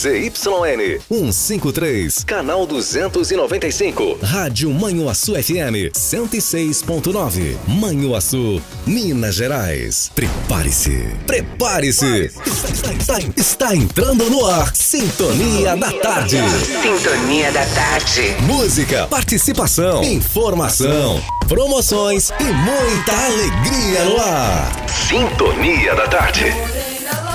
ZYN 153, canal 295, Rádio Manhuaçu FM 106.9, Manhuaçu, Minas Gerais. Prepare-se, prepare-se. Está entrando no ar Sintonia da Tarde. Sintonia da Tarde. Música, participação, informação, promoções e muita alegria no ar. Sintonia da Tarde.